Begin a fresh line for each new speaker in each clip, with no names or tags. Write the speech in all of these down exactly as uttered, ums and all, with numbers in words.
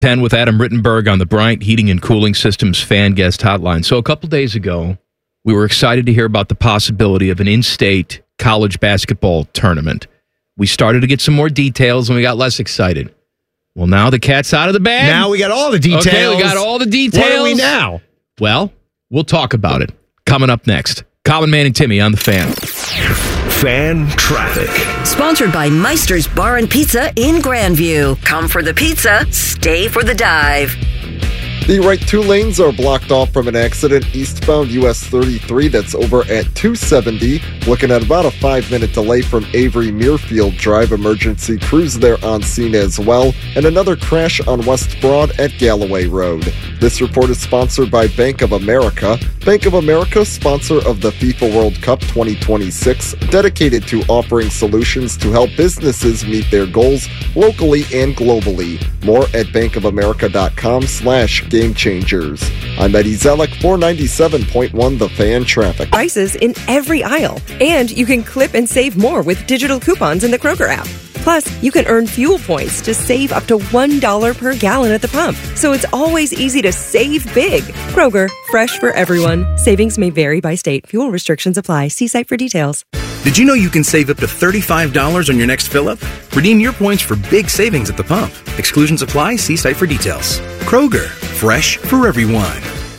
Penn with Adam Rittenberg on the Bryant Heating and Cooling Systems fan guest hotline. So a couple days ago, we were excited to hear about the possibility of an in-state college basketball tournament. We started to get some more details, and we got less excited. Well, now the cat's out of the bag.
Now we got all the details.
Okay, we got all the details.
What are we now?
Well, we'll talk about it. Coming up next, Common Man and Timmy on the Fan.
Fan Traffic.
Sponsored by Meister's Bar and Pizza in Grandview. Come for the pizza, stay for the dive.
The right two lanes are blocked off from an accident eastbound U S thirty-three. That's over at two seventy. Looking at about a five-minute delay from Avery Muirfield Drive. Emergency crews there on scene as well. And another crash on West Broad at Galloway Road. This report is sponsored by Bank of America. Bank of America, sponsor of the FIFA World Cup twenty twenty-six, dedicated to offering solutions to help businesses meet their goals locally and globally. More at bankofamerica.com slash game changers. I'm Eddie Zellick, four ninety-seven point one The Fan Traffic.
Prices in every aisle. And you can clip and save more with digital coupons in the Kroger app. Plus, you can earn fuel points to save up to one dollar per gallon at the pump. So it's always easy to save big. Kroger, fresh for everyone. Savings may vary by state. Fuel restrictions apply. See site for details.
Did you know you can save up to thirty-five dollars on your next fill-up? Redeem your points for big savings at the pump. Exclusions apply. See site for details. Kroger, fresh for everyone.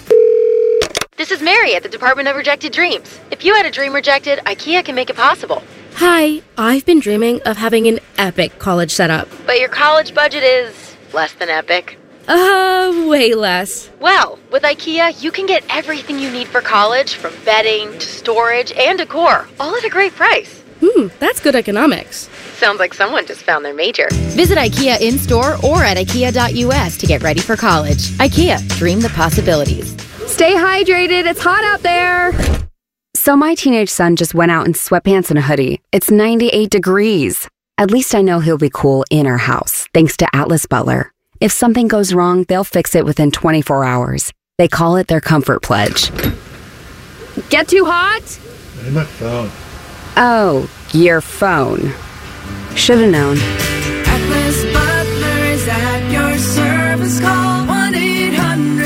This is Mary at the Department of Rejected Dreams. If you had a dream rejected, IKEA can make it possible.
Hi, I've been dreaming of having an epic college setup.
But your college budget is less than epic.
Uh, way less.
Well, with IKEA, you can get everything you need for college, from bedding to storage and decor, all at a great price.
Hmm, that's good economics.
Sounds like someone just found their major.
Visit IKEA in-store or at ikea dot u s to get ready for college. IKEA, dream the possibilities.
Stay hydrated, it's hot out there. So my teenage son just went out in sweatpants and a hoodie. It's ninety-eight degrees. At least I know he'll be cool in our house, thanks to Atlas Butler. If something goes wrong, they'll fix it within twenty-four hours. They call it their comfort pledge. Get too hot?
My phone.
Oh, your phone. Should've known.
Atlas Butler is at your service. Call one eight hundred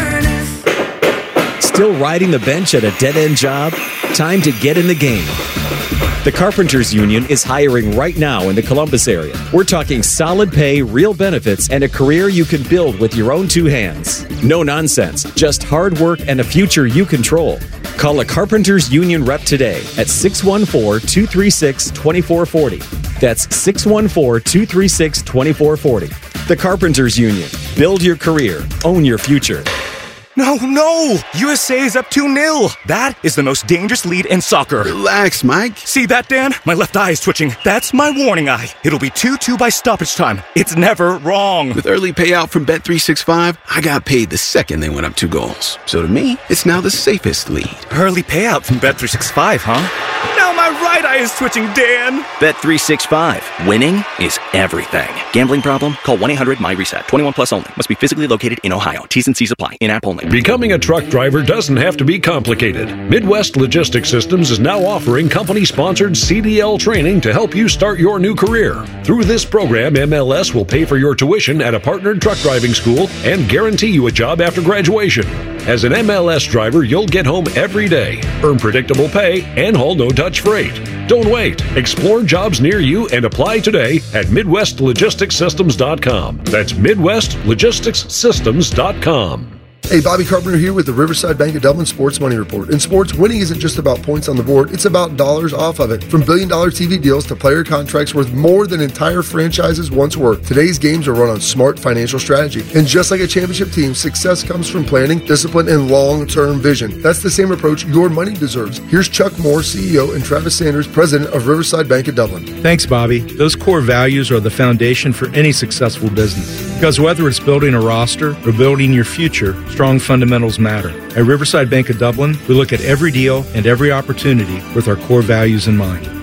furnace.
Still riding the bench at a dead-end job? Time to get in the game. The Carpenters Union is hiring right now in the Columbus area. We're talking solid pay, real benefits, and a career you can build with your own two hands. No nonsense, just hard work and a future you control. Call a Carpenters Union rep today at six one four, two three six, two four four zero. That's six one four, two three six, two four four zero. The Carpenters Union. Build your career. Own your future.
No, no! U S A is up two nil. That is the most dangerous lead in soccer.
Relax, Mike.
See that, Dan? My left eye is twitching. That's my warning eye. It'll be two two by stoppage time. It's never wrong.
With early payout from Bet three sixty-five, I got paid the second they went up two goals. So to me, it's now the safest lead.
Early payout from Bet three sixty-five, huh? Now my right eye is twitching, Dan.
Bet three sixty-five. Winning is everything. Gambling problem? Call one eight hundred M Y reset. twenty-one plus only. Must be physically located in Ohio. T's and C's apply. In-app only.
Becoming a truck driver doesn't have to be complicated. Midwest Logistics Systems is now offering company-sponsored C D L training to help you start your new career. Through this program, M L S will pay for your tuition at a partnered truck driving school and guarantee you a job after graduation. As an M L S driver, you'll get home every day, earn predictable pay, and haul no-touch freight. Don't wait. Explore jobs near you and apply today at Midwest Logistics Systems dot com. That's Midwest Logistics Systems dot com.
Hey, Bobby Carpenter here with the Riverside Bank of Dublin Sports Money Report. In sports, winning isn't just about points on the board, it's about dollars off of it. From billion-dollar T V deals to player contracts worth more than entire franchises once were, today's games are run on smart financial strategy. And just like a championship team, success comes from planning, discipline, and long-term vision. That's the same approach your money deserves. Here's Chuck Moore, C E O, and Travis Sanders, President of Riverside Bank of Dublin.
Thanks, Bobby. Those core values are the foundation for any successful business. Because whether it's building a roster or building your future, strong fundamentals matter. At Riverside Bank of Dublin, we look at every deal and every opportunity with our core values in mind.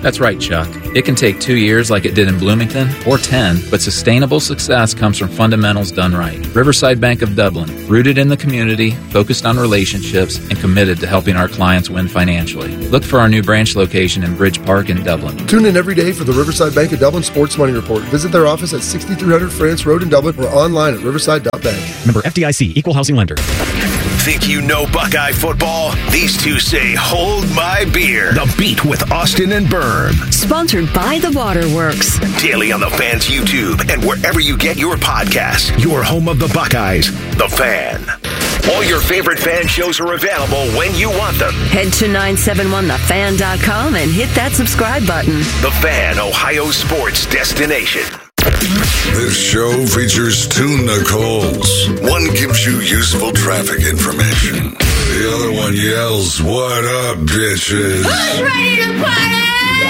That's right, Chuck. It can take two years like it did in Bloomington, or ten, but sustainable success comes from fundamentals done right. Riverside Bank of Dublin, rooted in the community, focused on relationships, and committed to helping our clients win financially. Look for our new branch location in Bridge Park in Dublin.
Tune in every day for the Riverside Bank of Dublin Sports Money Report. Visit their office at sixty-three hundred France Road in Dublin or online at riverside dot bank.
Member F D I C, Equal Housing Lender.
Think you know Buckeye football? These two say, hold my beer. The Beat with Austin and Byrne.
Sponsored by The Waterworks.
Daily on the Fan's YouTube and wherever you get your podcasts. Your home of the Buckeyes, The Fan. All your favorite fan shows are available when you want them.
Head to nine seven one the fan dot com and hit that subscribe button.
The Fan, Ohio sports destination.
This show features two Nicoles. One gives you useful traffic information. The other one yells, "What up, bitches?"
Who's ready to party?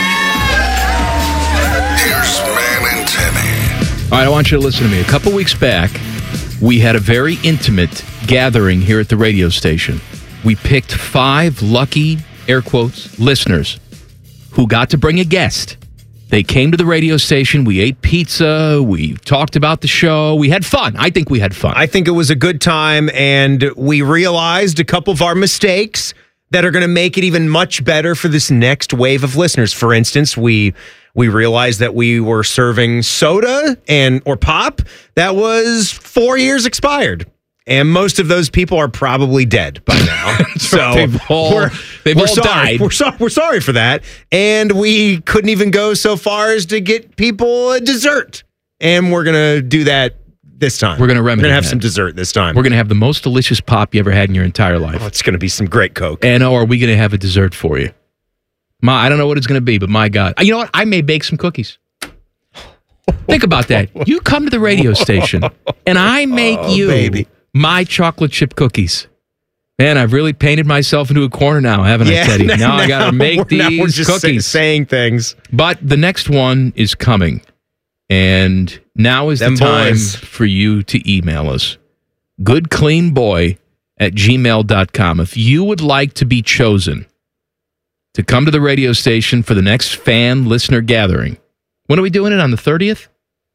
Here's Man and Timmy.
All right, I want you to listen to me. A couple weeks back, we had a very intimate gathering here at the radio station. We picked five lucky, air quotes, listeners who got to bring a guest. They came to the radio station. We ate pizza. We talked about the show. We had fun. I think we had fun.
I think it was a good time, and we realized a couple of our mistakes that are going to make it even much better for this next wave of listeners. For instance, we we realized that we were serving soda and or pop that was four years expired. And most of those people are probably dead by now. So
they've all,
we're,
they've
we're
all
sorry.
died.
We're, so, we're sorry for that. And we couldn't even go so far as to get people a dessert. And we're going to do that this time.
We're going to remedy
We're going to have
that.
some dessert this time.
We're going to have the most delicious pop you ever had in your entire life.
Oh, it's going to be some great Coke.
And or are we going to have a dessert for you? My, I don't know what it's going to be, but my God. You know what? I may bake some cookies. Think about that. You come to the radio station, and I make
Oh,
you
baby.
my chocolate chip cookies. Man, I've really painted myself into a corner now, haven't
Yeah,
I, Teddy?
now-
Now, I got to
now
make
we're- now
these
we're just
cookies.
say- saying things.
But the next one is coming. And now is
Them
the time
boys.
for you to email us. goodcleanboy at gmail dot com. If you would like to be chosen to come to the radio station for the next fan listener gathering, when are we doing it? On the thirtieth?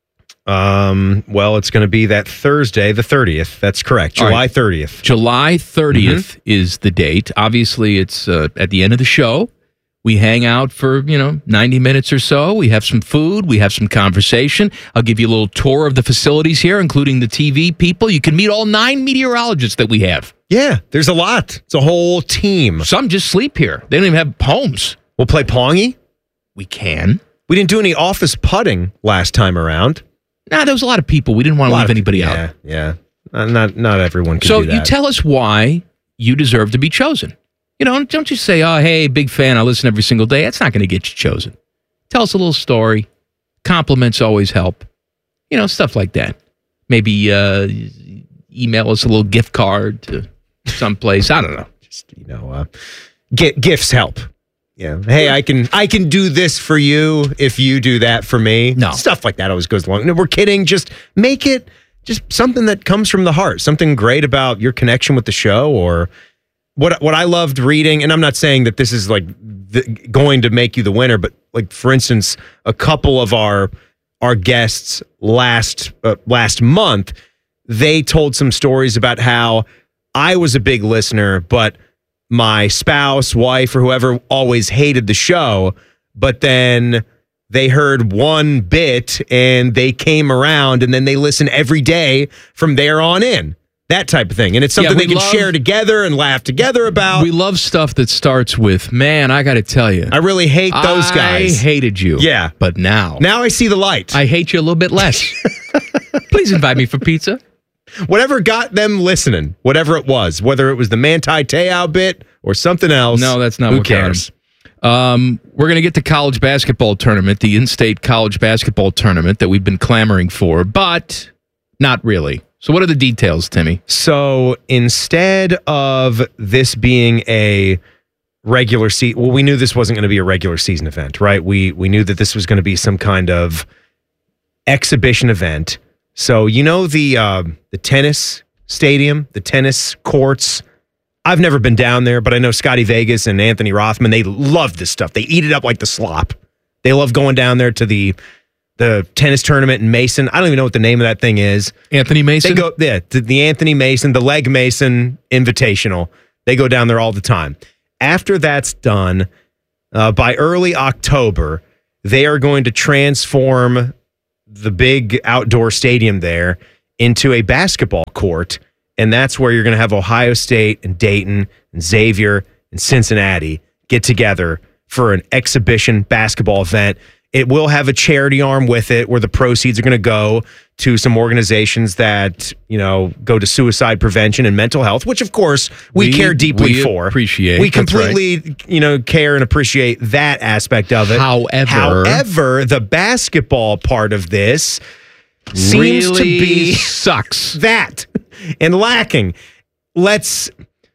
Um, well, it's going to be that Thursday, the thirtieth. That's correct.
All
July
right.
thirtieth.
July thirtieth is the date. Obviously, it's uh, at the end of the show. We hang out for, you know, ninety minutes or so. We have some food. We have some conversation. I'll give you a little tour of the facilities here, including the T V people. You can meet all nine meteorologists that we have.
Yeah, there's a lot. It's a whole team.
Some just sleep here. They don't even have homes.
We'll play Pongy.
We can.
We didn't do any office putting last time around.
Nah, there was a lot of people. We didn't want
A
to
lot
leave
of-
anybody
yeah,
out.
Yeah, Uh, not not everyone can
So
do that.
you tell us why you deserve to be chosen. You know, don't just say, oh, hey, big fan, I listen every single day. That's not going to get you chosen. Tell us a little story. Compliments always help. You know, stuff like that. Maybe uh, email us a little gift card to someplace. I don't know.
Just, you know, uh, get gifts help. Yeah. Hey, I can I can do this for you if you do that for me.
No.
Stuff like that always goes along. No, we're kidding. Just make it just something that comes from the heart. Something great about your connection with the show, or what what I loved reading. And I'm not saying that this is like the, going to make you the winner, but like for instance, a couple of our our guests last uh, last month, they told some stories about how I was a big listener, but my spouse, wife, or whoever always hated the show, but then they heard one bit and they came around and then they listen every day from there on in. That type of thing. And it's something
Yeah, we
they can
love-
share together and laugh together about.
We love stuff that starts with, man, I got to tell you.
I really hate those guys.
I hated you.
Yeah.
But now.
Now I see the light.
I hate you a little bit less. Please invite me for pizza.
Whatever got them listening, whatever it was, whether it was the Manti Te'o bit or something else.
No, that's not
Who
what got 'em.
cares?
Um, we're going to get the college basketball tournament, the in-state college basketball tournament that we've been clamoring for, but not really. So what are the details, Timmy?
So instead of this being a regular season, well, we knew this wasn't going to be a regular season event, right? We we knew that this was going to be some kind of exhibition event. So you know the uh, the tennis stadium, the tennis courts. I've never been down there, but I know Scotty Vegas and Anthony Rothman, they love this stuff. They eat it up like the slop. They love going down there to the the tennis tournament in Mason. I don't even know what the name of that thing is.
Anthony Mason?
They go yeah, to the Anthony Mason, the Leg Mason Invitational. They go down there all the time. After that's done, uh, by early October, they are going to transform the big outdoor stadium there into a basketball court, and that's where you're going to have Ohio State and Dayton and Xavier and Cincinnati get together for an exhibition basketball event. It will have a charity arm with it where the proceeds are going to go to some organizations that, you know, go to suicide prevention and mental health, which, of course, we,
We-
care deeply
we
for.
appreciate.
We
That's
completely, you know, care and appreciate that aspect of it.
However-
However, the basketball part of this seems to
Really
be
sucks.
that and lacking. Let's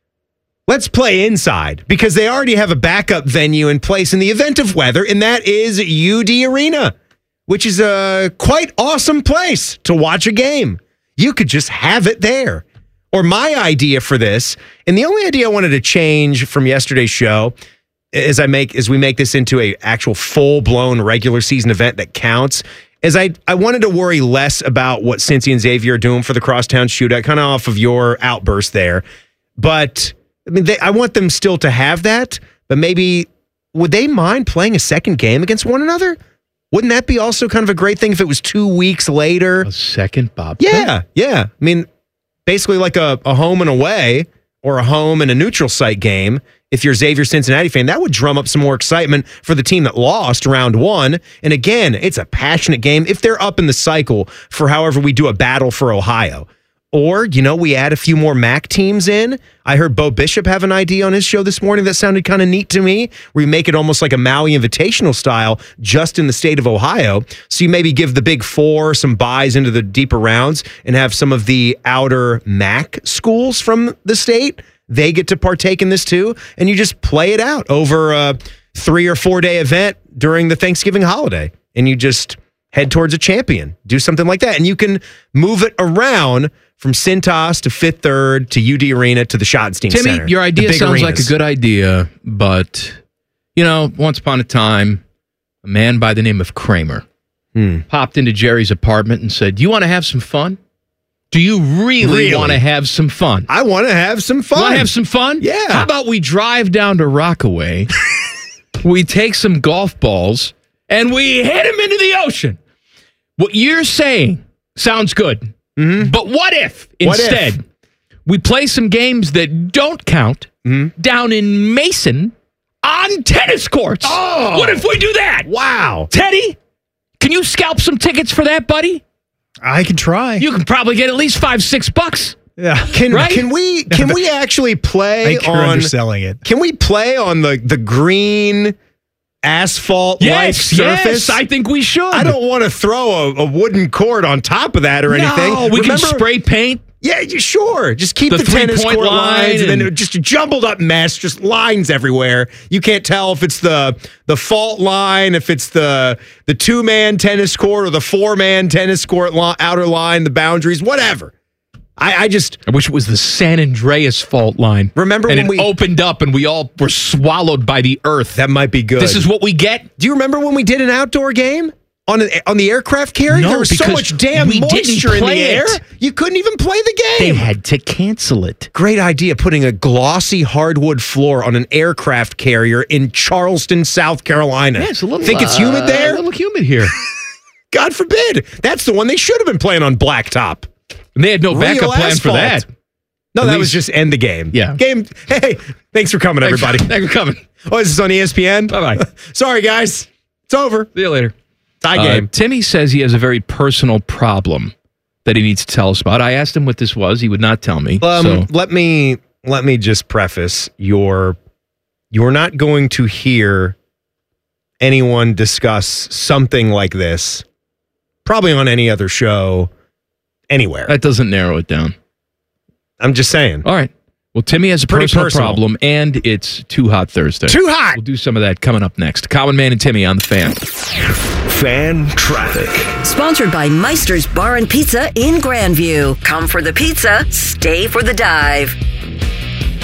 let's play inside because they already have a backup venue in place in the event of weather, and that is U D Arena, which is a quite awesome place to watch a game. You could just have it there. Or my idea for this, and the only idea I wanted to change from yesterday's show as I make as we make this into a actual full-blown regular season event that counts, is I, I wanted to worry less about what Cincy and Xavier are doing for the Crosstown Shootout, kind of off of your outburst there. But I mean, they, I want them still to have that, but maybe would they mind playing a second game against one another? Wouldn't that be also kind of a great thing if it was two weeks later?
A second Bob?
Yeah, yeah. I mean, basically like a, a home and away or a home and a neutral site game. If you're a Xavier Cincinnati fan, that would drum up some more excitement for the team that lost round one. And again, it's a passionate game if they're up in the cycle for however we do a battle for Ohio. Or, you know, we add a few more M A C teams in. I heard Bo Bishop have an idea on his show this morning that sounded kind of neat to me, where you make it almost like a Maui Invitational style just in the state of Ohio. So you maybe give the big four some buys into the deeper rounds and have some of the outer M A C schools from the state. They get to partake in this too. And you just play it out over a three or four day event during the Thanksgiving holiday. And you just head towards a champion. Do something like that. And you can move it around from Cintas to Fifth Third to U D Arena to the Schottenstein
Timmy,
Center.
your
The
idea
big
sounds
arenas.
like a good idea, but, you know, once upon a time, a man by the name of Kramer
Hmm.
popped into Jerry's apartment and said, "You want to have some fun? Do you really,
Really?
want to have some fun?
I want to have some fun.
Want to have some fun?
Yeah.
How about we drive down to Rockaway, we take some golf balls, and we hit them into the ocean? What you're saying sounds good.
Mm-hmm.
But what if
What if?
instead we play some games that don't count
Mm-hmm.
down in Mason on tennis courts?
Oh!
What if we do that?
Wow.
Teddy, can you scalp some tickets for that, buddy?
I can try.
You can probably get at least five, six bucks.
Yeah.
Can
Right?
can we can we actually
I
play
think you're
on
underselling it.
Can we play on the the green asphalt like
Yes,
surface?
yes, I think we should.
I don't want to throw a, a wooden cord on top of that or
No,
anything.
we
Remember-
can spray paint.
Yeah, you- sure. Just keep
The
the, tennis
three-point
court
line
lines and,
and-
then just a jumbled up mess, just lines everywhere. You can't tell if it's the the fault line, if it's the the two man tennis court or the four man tennis court li- outer line, the boundaries, whatever. I, I just
I wish it was the San Andreas fault line.
Remember
and
when
it
we-
opened up and we all were swallowed by the earth.
that might be good.
This is what we get.
Do you remember when we did an outdoor game on an, on the aircraft carrier?
No,
there was so
because
much damn
we didn't
moisture in the
play
air.
it.
You couldn't even play the
They
game.
had to cancel it.
Great idea, putting a glossy hardwood floor on an aircraft carrier in Charleston, South Carolina.
Yeah, it's a little.
Think it's
uh,
humid there?
A little humid here.
God forbid. That's the one they should have been playing on blacktop.
And they had no backup
Real
plan for
asphalt.
that.
No,
At
that was
least-
just end the game.
Yeah.
Game. Hey, thanks for coming, everybody.
Thanks for coming.
Oh, is this on E S P N?
Bye bye.
Sorry, guys. It's over.
See you later.
Tie
Uh,
game.
Timmy says he has a very personal problem that he needs to tell us about. I asked him what this was. He would not tell me.
Um,
so
let me let me just preface your you're not going to hear anyone discuss something like this probably on any other show anywhere.
that doesn't narrow it down.
I'm just saying.
All right. Well, Timmy has a
Pretty
personal,
personal.
problem, and it's Too Hot Thursday.
Too hot.
We'll do some of that coming up next. Common Man and Timmy on the Fan.
Fan traffic.
Sponsored by Meister's Bar and Pizza in Grandview. Come for the pizza, stay for the dive.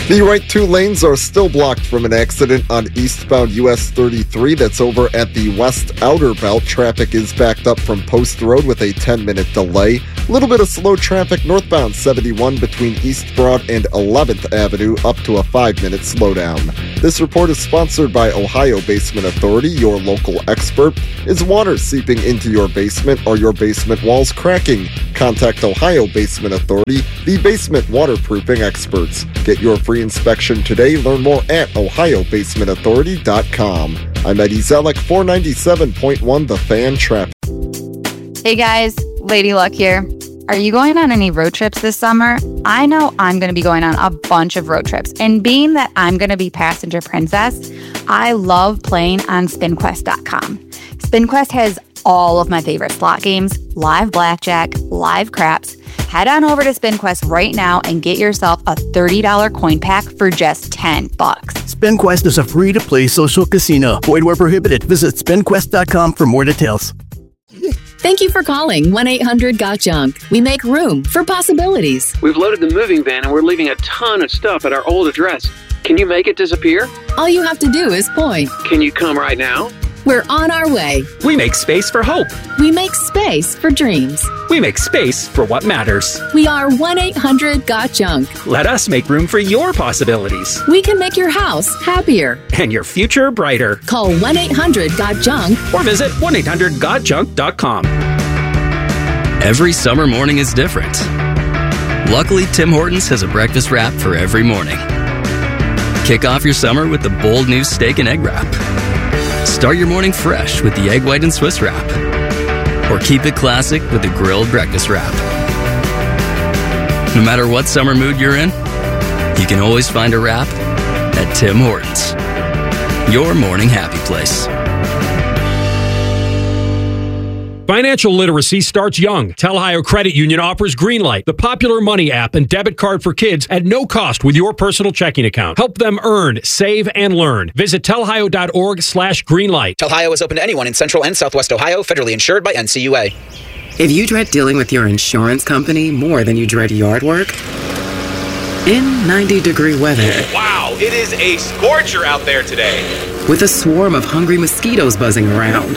The right two lanes are still blocked from an accident on eastbound U S thirty-three. That's over at the West Outer Belt. Traffic is backed up from Post Road with a ten-minute delay. A little bit of slow traffic northbound seventy-one between East Broad and eleventh Avenue, up to a five-minute slowdown. This report is sponsored by Ohio Basement Authority, your local expert. Is water seeping into your basement or your basement walls cracking? Contact Ohio Basement Authority, the basement waterproofing experts. Get your free inspection today. Learn more at ohio basement authority dot com. I'm Eddie Zellick, four ninety-seven point one The Fan Traffic.
Hey guys, Lady Luck here. Are you going on any road trips this summer? I know I'm going to be going on a bunch of road trips, and being that I'm going to be passenger princess, I love playing on spin quest dot com. SpinQuest has all of my favorite slot games, live blackjack, live craps. Head on over to SpinQuest right now and get yourself a thirty dollars coin pack for just ten bucks.
SpinQuest is a free-to-play social casino. Void where prohibited. Visit spin quest dot com for more details.
Thank you for calling one eight hundred got junk. We make room for possibilities.
We've loaded the moving van and we're leaving a ton of stuff at our old address. Can you make it disappear?
All you have to do is point.
Can you come right now?
We're on our way.
We make space for hope.
We make space for dreams.
We make space for what matters.
We are one eight hundred got junk.
Let us make room for your possibilities.
We can make your house happier.
And your future brighter.
Call one eight hundred got junk.
Or visit one eight hundred got junk dot com.
Every summer morning is different. Luckily, Tim Hortons has a breakfast wrap for every morning. Kick off your summer with the bold new steak and egg wrap. Start your morning fresh with the egg white and Swiss wrap. Or keep it classic with the grilled breakfast wrap. No matter what summer mood you're in, you can always find a wrap at Tim Hortons. Your morning happy place.
Financial literacy starts young. Tel-Ohio Credit Union offers Greenlight, the popular money app and debit card for kids at no cost with your personal checking account. Help them earn, save, and learn. Visit telhio dot org slash greenlight.
Tel-Ohio is open to anyone in Central and Southwest Ohio, federally insured by N C U A.
If you dread dealing with your insurance company more than you dread yard work, in ninety degree weather.
Wow, it is a scorcher out there today.
With a swarm of hungry mosquitoes buzzing around.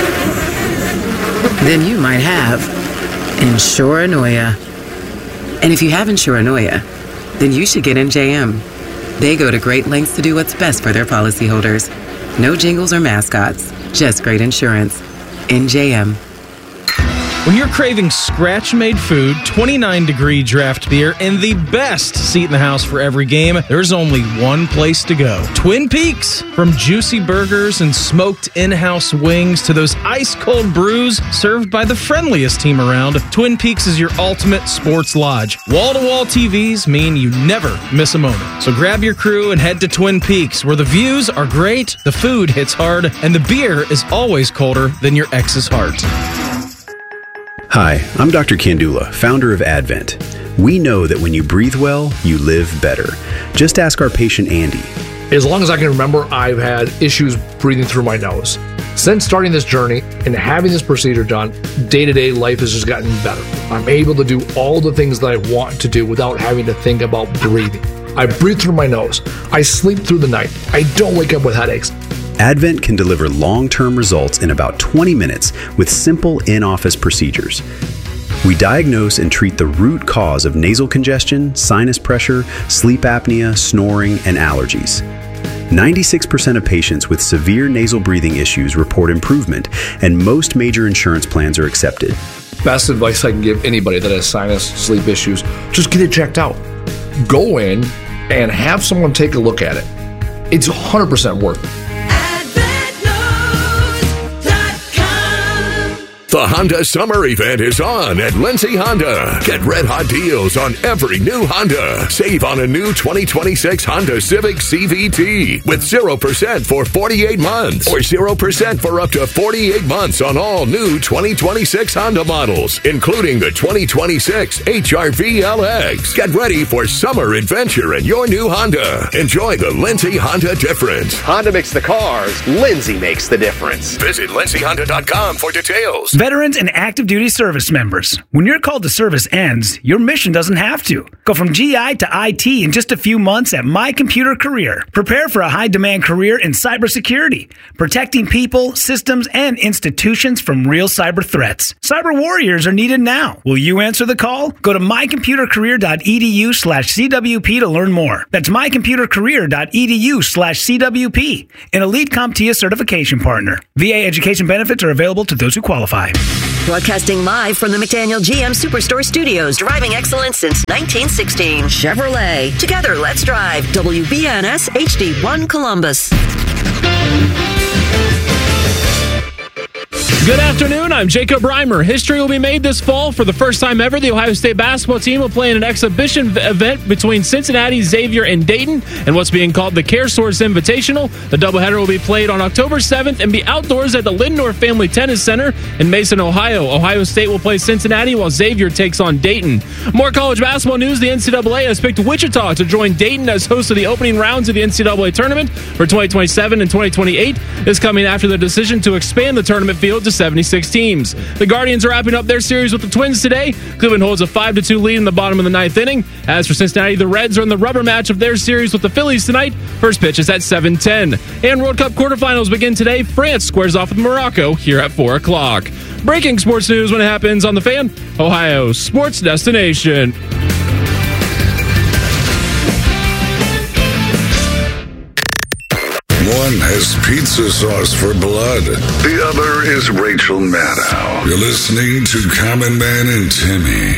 Then you might have Insuranoia. And if you have Insuranoia, then you should get N J M. They go to great lengths to do what's best for their policyholders. No jingles or mascots, just great insurance. N J M.
When you're craving scratch-made food, twenty-nine degree draft beer, and the best seat in the house for every game, there's only one place to go. Twin Peaks. From juicy burgers and smoked in-house wings to those ice-cold brews served by the friendliest team around, Twin Peaks is your ultimate sports lodge. Wall-to-wall T Vs mean you never miss a moment. So grab your crew and head to Twin Peaks, where the views are great, the food hits hard, and the beer is always colder than your ex's heart.
Hi, I'm Doctor Kandula, founder of Advent. We know that when you breathe well, you live better. Just ask our patient Andy.
As long as I can remember, I've had issues breathing through my nose. Since starting this journey and having this procedure done, day-to-day life has just gotten better. I'm able to do all the things that I want to do without having to think about breathing. I breathe through my nose. I sleep through the night. I don't wake up with headaches.
Advent can deliver long-term results in about twenty minutes with simple in-office procedures. We diagnose and treat the root cause of nasal congestion, sinus pressure, sleep apnea, snoring, and allergies. ninety-six percent of patients with severe nasal breathing issues report improvement, and most major insurance plans are accepted.
Best advice I can give anybody that has sinus, sleep issues, just get it checked out. Go in and have someone take a look at it. It's one hundred percent worth it.
The Honda Summer Event is on at Lindsay Honda. Get red hot deals on every new Honda. Save on a new twenty twenty-six Honda Civic C V T with zero percent for forty-eight months or zero percent for up to forty-eight months on all new twenty twenty-six Honda models, including the twenty twenty-six H R V L X. Get ready for summer adventure in your new Honda. Enjoy the Lindsay Honda difference.
Honda makes the cars, Lindsay makes the difference.
Visit lindsay honda dot com for details.
Veterans and active duty service members, when your call to service ends, your mission doesn't have to. Go from G I to I T in just a few months at My Computer Career. Prepare for a high-demand career in cybersecurity, protecting people, systems, and institutions from real cyber threats. Cyber warriors are needed now. Will you answer the call? Go to mycomputercareer.edu slash CWP to learn more. That's mycomputercareer.edu slash CWP, an Elite CompTIA certification partner. V A education benefits are available to those who qualify.
Broadcasting live from the McDaniel G M Superstore Studios, driving excellence since nineteen sixteen. Chevrolet. Together, let's drive. W B N S H D one Columbus.
Good afternoon, I'm Jacob Reimer. History will be made this fall. For the first time ever, the Ohio State basketball team will play in an exhibition v- event between Cincinnati, Xavier, and Dayton, and what's being called the CareSource Invitational. The doubleheader will be played on October seventh and be outdoors at the Lindor Family Tennis Center in Mason, Ohio. Ohio State will play Cincinnati while Xavier takes on Dayton. More college basketball news. The N C double A has picked Wichita to join Dayton as host of the opening rounds of the N C double A tournament for twenty twenty-seven and twenty twenty-eight. This coming after the decision to expand the tournament field to seventy-six teams. The Guardians are wrapping up their series with the Twins today. Cleveland holds a five to two lead in the bottom of the ninth inning. As for Cincinnati, the Reds are in the rubber match of their series with the Phillies tonight. First pitch is at seven ten. And World Cup quarterfinals begin today. France squares off with Morocco here at four o'clock. Breaking sports news when it happens on The Fan, Ohio's sports destination.
One has pizza sauce for blood. The other is Rachel Maddow. You're listening to Common Man and Timmy.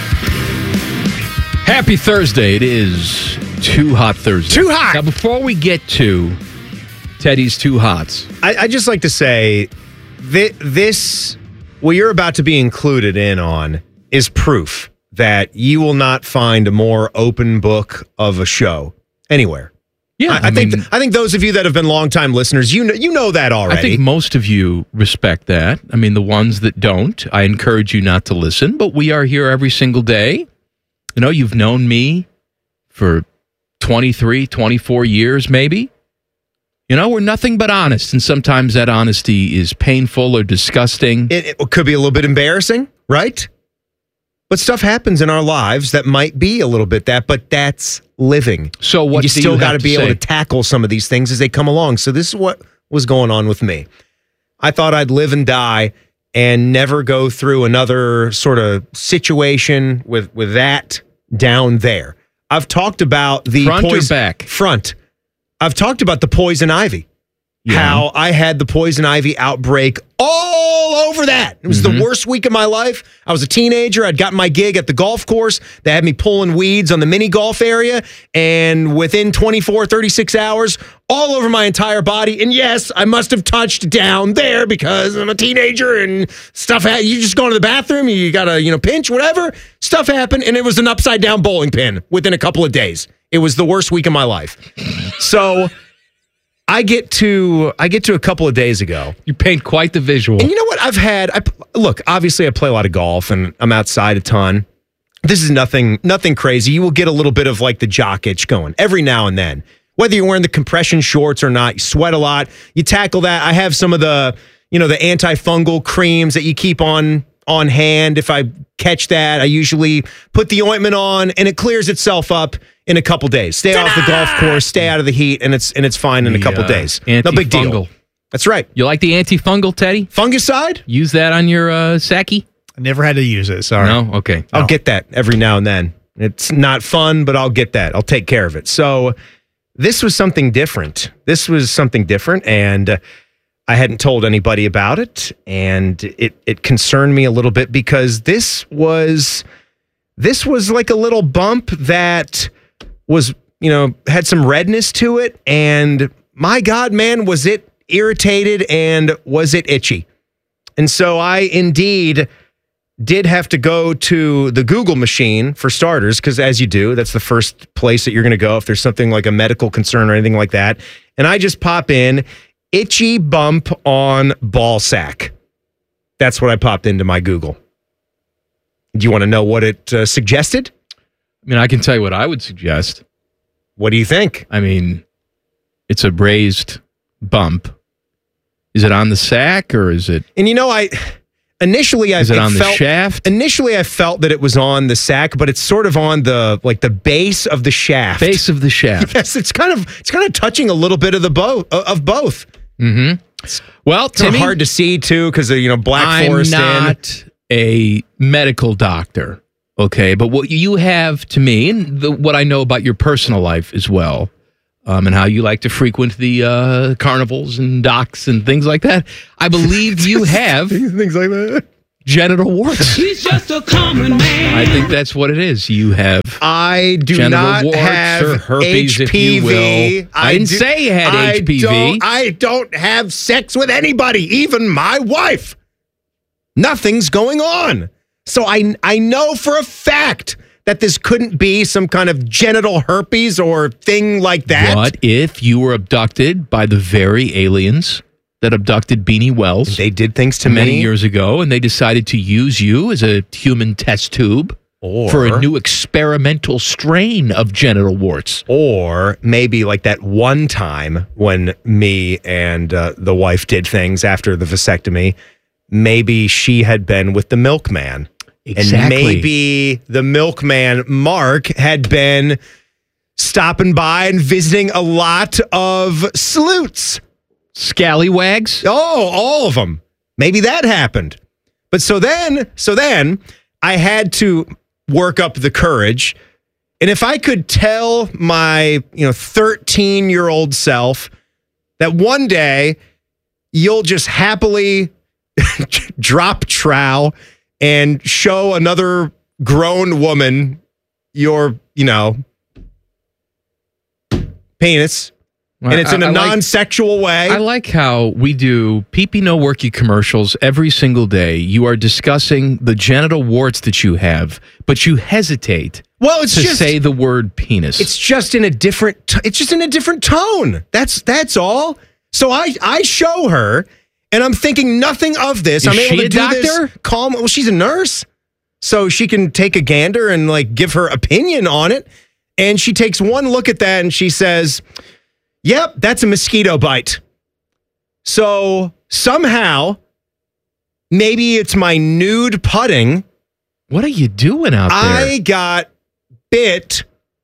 Happy Thursday. It is Too Hot Thursday.
Too hot.
Now, before we get to Teddy's Too Hots,
I, I just like to say th- this, what you're about to be included in on, is proof that you will not find a more open book of a show anywhere.
Yeah,
I, I,
I
think
mean-
th- I think those of you that have been longtime listeners, you know, you know that already.
I think most of you respect that. I mean, the ones that don't, I encourage you not to listen, but we are here every single day. You know, you've known me for twenty-three, twenty-four years, maybe. You know, we're nothing but honest, and sometimes that honesty is painful or disgusting.
It, it could be a little bit embarrassing, right? But stuff happens in our lives that might be a little bit that, but that's living.
So what
And you
do
still
you
got
have
to be
to
able
say?
to tackle some of these things as they come along. So this is what was going on with me. I thought I'd live and die and never go through another sort of situation with, with that down there. I've talked about the
Front or
poison
back?
Front. I've talked about the poison ivy.
Yeah.
How I had the poison ivy outbreak all over that. It was
Mm-hmm.
the worst week of my life. I was a teenager. I'd gotten my gig at the golf course. They had me pulling weeds on the mini golf area. And within twenty-four, thirty-six hours, all over my entire body. And yes, I must have touched down there because I'm a teenager and stuff. Ha- you just go to the bathroom, you got to, you know, pinch, whatever. Stuff happened. And it was an upside down bowling pin within a couple of days. It was the worst week of my life. So I get to I get to a couple of days ago.
You paint quite the visual.
And you know what? I've had I look, obviously I play a lot of golf and I'm outside a ton. This is nothing nothing crazy. You will get a little bit of like the jock itch going every now and then. Whether you're wearing the compression shorts or not, you sweat a lot. You tackle that. I have some of the, you know, the antifungal creams that you keep on on hand. If I catch that, I usually put the ointment on and it clears itself up in a couple days. Stay off the golf course, stay out of the heat, and it's and it's fine in a couple
The, uh,
days. No big deal.
antifungal.
That's right.
You like the antifungal, Teddy?
Fungicide?
Use that on your uh, Saki?
I never had to use it. Sorry.
No? Okay.
I'll get that every now and then. It's not fun, but I'll get that. I'll take care of it. So this was something different. This was something different, and uh, I hadn't told anybody about it, and it it concerned me a little bit because this was this was like a little bump that was, you know, had some redness to it, and my God, man, was it irritated and was it itchy. And so I indeed did have to go to the Google machine for starters, because as you do, that's the first place that you're going to go if there's something like a medical concern or anything like that. And I just pop in itchy bump on ball sack. That's what I popped into my Google. Do you want to know what it uh, suggested?
I mean, I can tell you what I would suggest.
What do you think?
I mean, it's a raised bump. Is it on the sack or is it?
And you know, I initially I
Is it on the
felt,
shaft?
Initially I felt that it was on the sack, but it's sort of on the like the base of the shaft.
Base of the shaft.
Yes, it's kind of it's kind of touching a little bit of the both of both.
Mm-hmm. Well,
It's kinda
Timmy,
hard to see too because of you know Black
I'm
Forest
not
in.
a medical doctor, okay? But what you have to me, and the, what I know about your personal life as well, um, and how you like to frequent the uh, carnivals and docks and things like that, I believe you have
things like that.
Genital warts.
He's just a common man.
I think that's what it is. You have
I do
genital
not
warts
have
or herpes,
H P V.
if you will. I, didn't
do-
say you had
I
H P V.
Don't, I don't have sex with anybody, even my wife. Nothing's going on. So I I know for a fact that this couldn't be some kind of genital herpes or thing like that.
What if you were abducted by the very aliens that abducted Beanie Wells?
They did things to
many
me
years ago, and they decided to use you as a human test tube
Or-
for a new experimental strain of genital warts.
Or maybe like that one time when me and uh, the wife did things after the vasectomy, maybe she had been with the milkman.
Exactly.
And maybe the milkman, Mark, had been stopping by and visiting a lot of sleuths.
Scallywags?
Oh, all of them. Maybe that happened. But so then, so then I had to work up the courage. And if I could tell my, you know, thirteen-year-old self that one day you'll just happily drop trow and show another grown woman your, you know, penis, and it's in a
I- I like-
non-sexual way.
I like how we do pee-pee no worky commercials every single day. You are discussing the genital warts that you have, but you hesitate
Well, it's
to
just
say the word penis.
It's just in a different. T- it's just in a different tone. That's that's all. So I I show her, and I'm thinking nothing of this.
Is
I'm able
she
to
a
do
doctor?
this calm. Well, she's a nurse, so she can take a gander and like give her opinion on it. And she takes one look at that and she says, "Yep, that's a mosquito bite." So somehow, maybe it's my nude putting.
What are you doing out there?
I got bit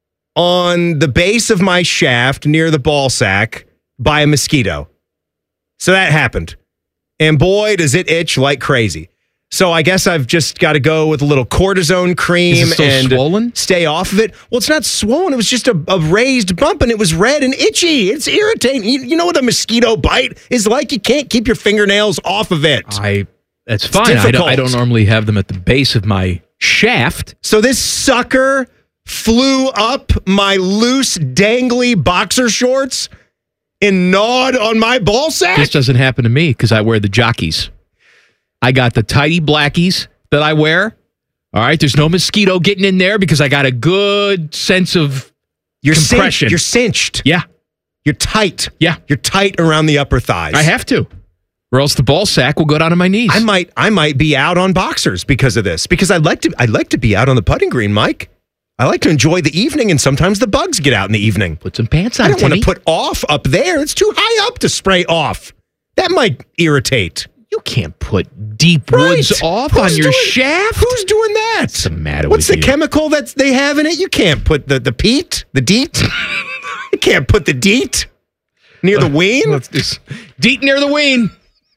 on the base of my shaft near the ball sack by a mosquito. So that happened. And boy, does it itch like crazy. So I guess I've just got to go with a little cortisone cream
Is it still
and
swollen?
stay off of it. Well, it's not swollen. It was just a, a raised bump and it was red and itchy. It's irritating. You, you know what a mosquito bite is like? You can't keep your fingernails off of it.
I that's
It's
fine. I don't,
difficult.
I don't normally have them at the base of my shaft.
So this sucker flew up my loose, dangly boxer shorts and gnawed on my ball sack.
This doesn't happen to me because I wear the jockeys. I got the tidy blackies that I wear. All right, there's no mosquito getting in there because I got a good sense of
You're
compression.
cinched. You're cinched.
Yeah,
You're tight.
yeah.
You're tight around the upper thighs.
I have to, or else the ball sack will go down to my knees.
I might. I might be out on boxers because of this. Because I'd like to. I'd like to be out on the putting green, Mike. I like to enjoy the evening, and sometimes the bugs get out in the evening.
Put some pants on.
I don't want
Timmy.
to put off up there. It's too high up to spray off. That might irritate.
You can't put deep
Right.
woods off
Who's
on your
doing-
shaft.
Who's doing that?
What's the matter
What's
with
the
you?
chemical that they have in it? You can't put the the peat, the deet. You can't put the deet near the ween.
Let's just deep near the ween.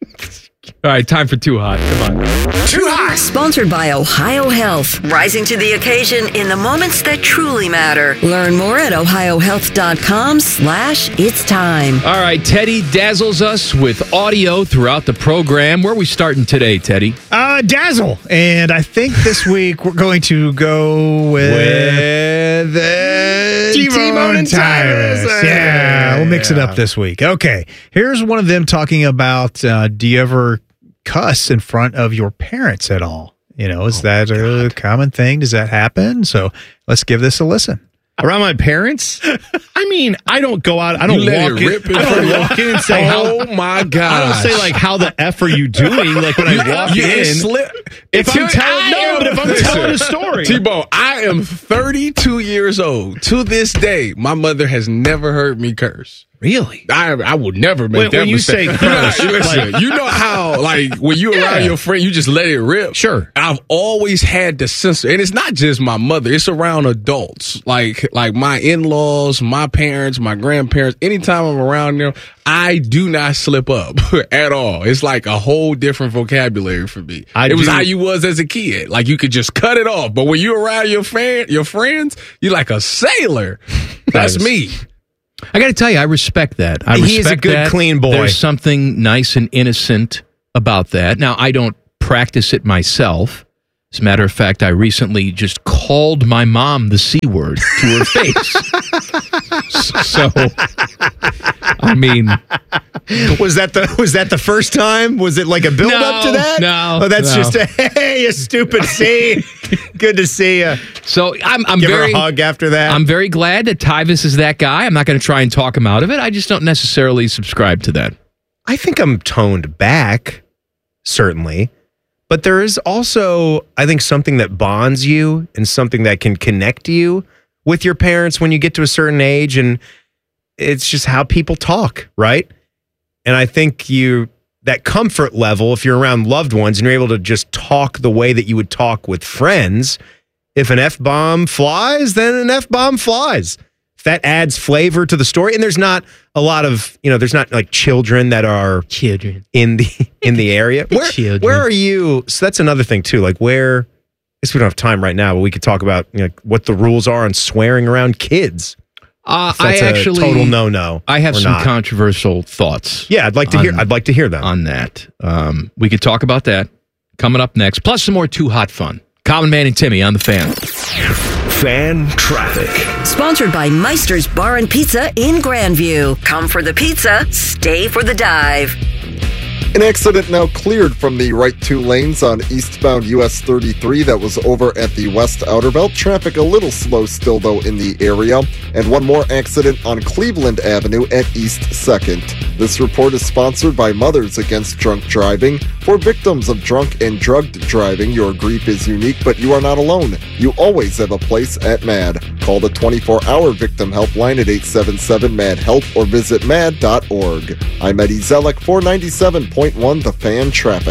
All right, time for Too Hot. Come on.
Too Hot. Sponsored by Ohio Health. Rising to the occasion in the moments that truly matter. Learn more at ohiohealth.com slash it's time.
All right, Teddy dazzles us with audio throughout the program. Where are we starting today, Teddy?
Uh, Dazzle. And I think this week we're going to go with,
With uh,
T-Bone and Tyrus. Yeah, we'll mix it up this week. Okay, here's one of them talking about, uh, do you ever cuss in front of your parents at all? You know, is
Oh,
that a common thing? Does that happen? So let's give this a listen.
Around my parents? I mean, I don't go out. I don't You let walk it in. rip in I front don't of walk you? in and say, Oh, how, my I gosh. don't say, like, how the F are you doing? Like, when I walk You- in. slip- If It's I'm your- telling, I no, am- but if I'm listen, telling a story.
T-Bone, I am thirty-two years old. To this day, my mother has never heard me curse.
Really?
I I would never make
When-
that
when you
mistake.
say crush,
You know, listen,
like-
you know how, like, when you
Yeah.
around your friend, you just let it rip?
Sure.
I've always had the sense, and it's not just my mother, it's around adults. Like, like my in-laws, my parents, my grandparents, anytime I'm around them, I do not slip up at all. It's like a whole different vocabulary for me.
I
it was
do-
how you was as a kid. Like, you could just cut it off. But when you're around your fan, your friends, you're like a sailor. That's me.
I got to tell you, I respect that. I
He is
respect
a good,
that.
clean boy.
There's something nice and innocent about that. Now, I don't practice it myself. As a matter of fact, I recently just called my mom the C word to her face. So, I mean,
was that the was that the first time? Was it like a build up to
No,
that?
no,
Oh, that's
no.
just a hey, you stupid C. Good to see you.
So I'm, I'm
Give
very
her a hug after that.
I'm very glad that Tyvis is that guy. I'm not going to try and talk him out of it. I just don't necessarily subscribe to that.
I think I'm toned back, certainly. But there is also, I think, something that bonds you and something that can connect you with your parents when you get to a certain age. And it's just how people talk, right? And I think you, that comfort level, if you're around loved ones and you're able to just talk the way that you would talk with friends, if an F-bomb flies, then an F-bomb flies. If that adds flavor to the story, and there's not a lot of, you know, there's not like children that are
children
in the in the area. Where,
Children.
where are you? So that's another thing too. Like where, I guess we don't have time right now, but we could talk about, you know, what the rules are on swearing around kids.
Uh,
If that's
I
a
actually
total no-no.
I have
or
some
not.
controversial thoughts.
Yeah, I'd like to hear. I'd like to hear them
on that. Um, we could talk about that coming up next. Plus some more Too Hot Fun. Common Man and Timmy on the Fan.
Fan traffic.
Sponsored by Meister's Bar and Pizza in Grandview. Come for the pizza, stay for the dive.
An accident now cleared from the right two lanes on eastbound U S thirty-three that was over at the West Outer Belt. Traffic a little slow still, though, in the area. And one more accident on Cleveland Avenue at East second. This report is sponsored by Mothers Against Drunk Driving. For victims of drunk and drugged driving, your grief is unique, but you are not alone. You always have a place at MAD. Call the twenty-four hour victim helpline at eight seven seven M A D HELP or visit mad dot org. I'm Eddie Zellick, four ninety-seven point one The Fan Traffic.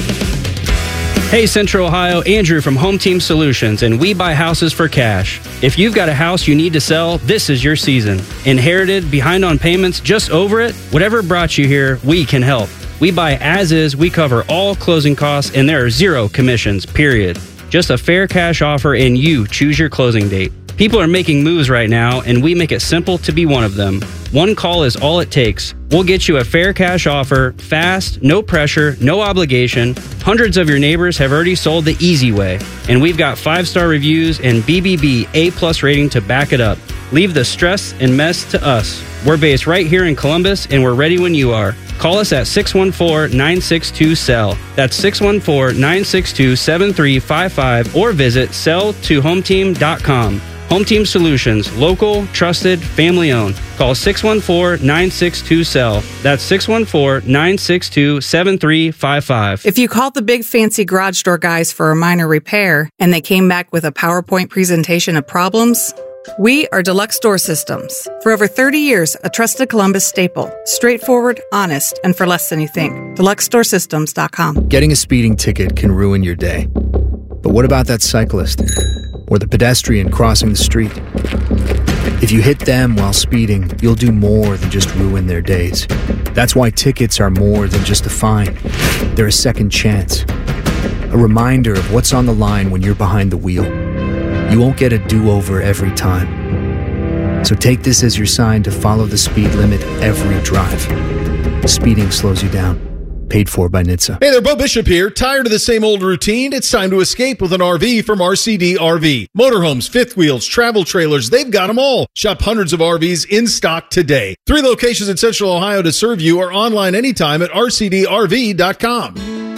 Hey Central Ohio, Andrew from Home Team Solutions, and we buy houses for cash. If you've got a house you need to sell, this is your season. Inherited, behind on payments, just over it? Whatever brought you here, we can help. We buy as is, we cover all closing costs, and there are zero commissions, period. Just a fair cash offer and you choose your closing date. People are making moves right now, and we make it simple to be one of them. One call is all it takes. We'll get you a fair cash offer, fast, no pressure, no obligation. Hundreds of your neighbors have already sold the easy way, and we've got five-star reviews and B B B A-plus rating to back it up. Leave the stress and mess to us. We're based right here in Columbus, and we're ready when you are. Call us at six one four, nine six two, S E L L. That's six one four, nine six two, seven three five five or visit sell to home team dot com. Home Team Solutions, local, trusted, family owned. Call six one four, nine six two, S E L L. That's six one four, nine six two, seven three five five.
If you called the big fancy garage door guys for a minor repair and they came back with a PowerPoint presentation of problems, we are Deluxe Door Systems. For over thirty years, a trusted Columbus staple. Straightforward, honest, and for less than you think. deluxe door systems dot com.
Getting a speeding ticket can ruin your day. But what about that cyclist? Or the pedestrian crossing the street? If you hit them while speeding, you'll do more than just ruin their days. That's why tickets are more than just a fine. They're a second chance. A reminder of what's on the line when you're behind the wheel. You won't get a do-over every time. So take this as your sign to follow the speed limit every drive. Speeding slows you down. Paid for by N H T S A.
Hey there, Bo Bishop here. Tired of the same old routine? It's time to escape with an R V from R C D R V. Motorhomes, fifth wheels, travel trailers, they've got them all. Shop hundreds of R Vs in stock today. Three locations in Central Ohio to serve you or online anytime at R C D R V dot com.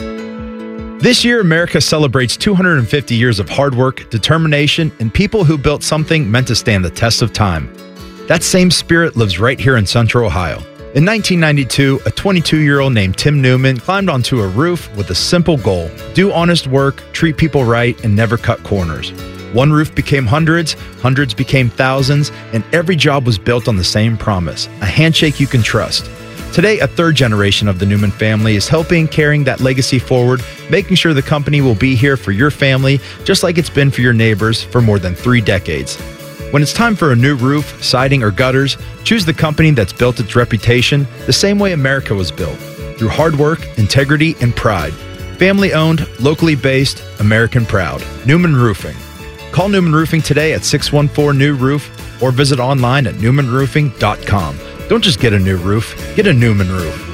This year, America celebrates two hundred fifty years of hard work, determination, and people who built something meant to stand the test of time. That same spirit lives right here in Central Ohio. In nineteen ninety-two, a twenty-two-year-old named Tim Newman climbed onto a roof with a simple goal: do honest work, treat people right, and never cut corners. One roof became hundreds, hundreds became thousands, and every job was built on the same promise, a handshake you can trust. Today, a third generation of the Newman family is helping carrying that legacy forward, making sure the company will be here for your family, just like it's been for your neighbors for more than three decades. When it's time for a new roof, siding, or gutters, choose the company that's built its reputation the same way America was built, through hard work, integrity, and pride. Family-owned, locally based, American proud. Newman Roofing. Call Newman Roofing today at six one four, N E W roof or visit online at newman roofing dot com. Don't just get a new roof, get a Newman roof.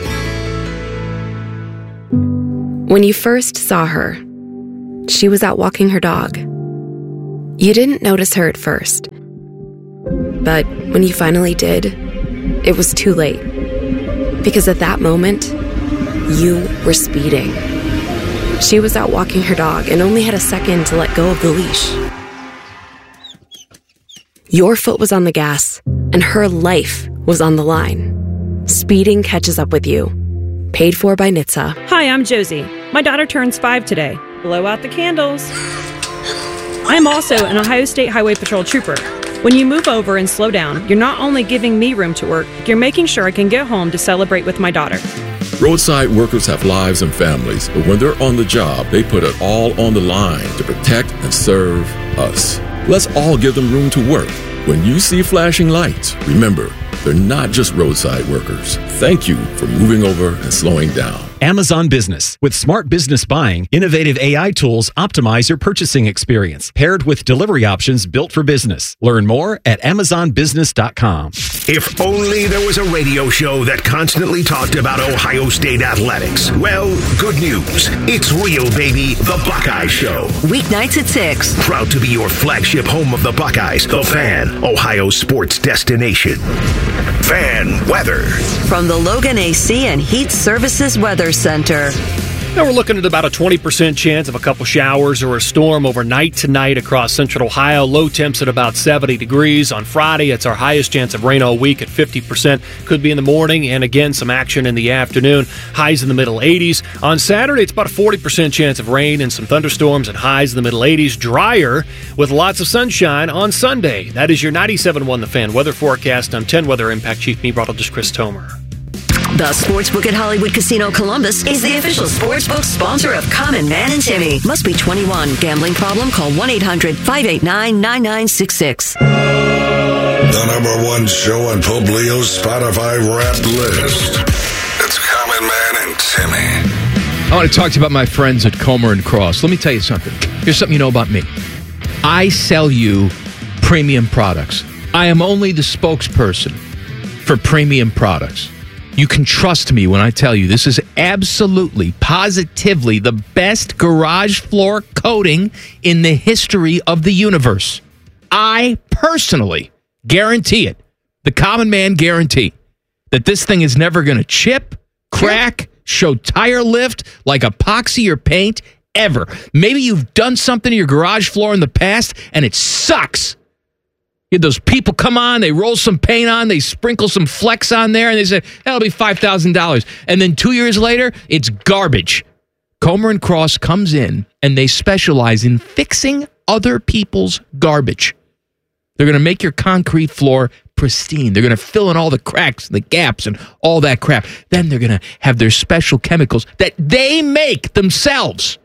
When you first saw her, she was out walking her dog. You didn't notice her at first. But when you finally did, it was too late. Because at that moment, you were speeding. She was out walking her dog and only had a second to let go of the leash. Your foot was on the gas, and her life was on the line. Speeding catches up with you. Paid for by N H T S A.
Hi, I'm Josie. My daughter turns five today. Blow out the candles. I'm also an Ohio State Highway Patrol trooper. When you move over and slow down, you're not only giving me room to work, you're making sure I can get home to celebrate with my daughter.
Roadside workers have lives and families, but when they're on the job, they put it all on the line to protect and serve us. Let's all give them room to work. When you see flashing lights, remember, they're not just roadside workers. Thank you for moving over and slowing down.
Amazon Business. With smart business buying, innovative A I tools optimize your purchasing experience, paired with delivery options built for business. Learn more at amazon business dot com.
If only there was a radio show that constantly talked about Ohio State athletics. Well, good news. It's real, baby. The Buckeye Show.
Weeknights at six.
Proud to be your flagship home of the Buckeyes, The Fan, Ohio sports destination. Fan weather.
From the Logan A C and Heat Services Weather Center.
Now we're looking at about a twenty percent chance of a couple showers or a storm overnight tonight across central Ohio. Low temps at about seventy degrees. On Friday, it's our highest chance of rain all week at fifty percent. Could be in the morning, and again, some action in the afternoon. Highs in the middle eighties. On Saturday, it's about a forty percent chance of rain and some thunderstorms and highs in the middle eighties. Drier with lots of sunshine on Sunday. That is your ninety-seven point one The Fan weather forecast. I'm ten Weather Impact Chief Meteorologist Chris Tomer.
The Sportsbook at Hollywood Casino Columbus is the official sportsbook sponsor of Common Man and Timmy. Must be twenty-one. Gambling problem? Call one eight hundred five eight nine nine nine six six.
The number one show on Pope Leo's Spotify Wrapped list. It's Common Man and Timmy.
I want to talk to you about my friends at Comer and Cross. Let me tell you something. Here's something you know about me. I sell you premium products. I am only the spokesperson for premium products. You can trust me when I tell you this is absolutely, positively the best garage floor coating in the history of the universe. I personally guarantee it, the Common Man guarantee, that this thing is never going to chip, crack, show tire lift like epoxy or paint ever. Maybe you've done something to your garage floor in the past and it sucks. You had those people come on, they roll some paint on, they sprinkle some Flex on there, and they say, that'll be five thousand dollars. And then two years later, it's garbage. Comer and Cross comes in, and they specialize in fixing other people's garbage. They're going to make your concrete floor pristine. They're going to fill in all the cracks and the gaps and all that crap. Then they're going to have their special chemicals that they make themselves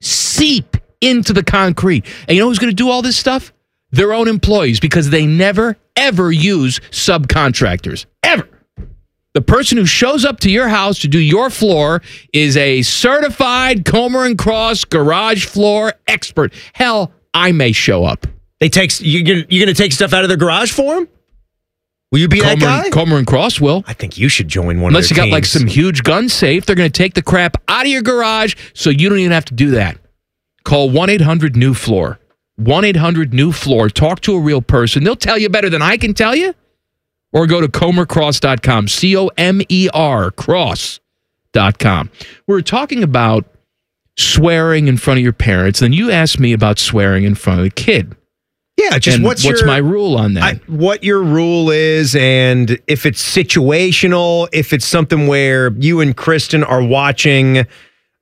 seep into the concrete. And you know who's going to do all this stuff? Their own employees, because they never, ever use subcontractors. Ever. The person who shows up to your house to do your floor is a certified Comer and Cross garage floor expert. Hell, I may show up.
They take you're gonna, you're gonna take stuff out of their garage for them? Will you be
Comer,
that guy?
Comer and Cross will.
I think you should join one
Unless
of their
you got like
teams.
some huge gun safe, they're going to take the crap out of your garage so you don't even have to do that. Call one eight hundred new floor. one eight hundred new floor. Talk to a real person. They'll tell you better than I can tell you. Or go to comer cross dot com. C O M E R, cross dot com. We were talking about swearing in front of your parents. Then you asked me about swearing in front of the kid.
Yeah, just
and
what's,
what's
your,
my rule on that?
I, what your rule is, and if it's situational, if it's something where you and Kristen are watching